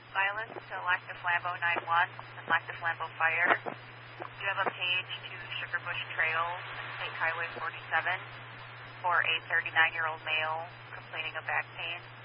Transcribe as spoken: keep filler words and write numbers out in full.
Silence to Lac-du-Flambeau nine one and Lac-du-Flambeau Fire. You have a page to Sugarbush Trails and State Highway forty-seven for a thirty-nine-year-old male complaining of back pain.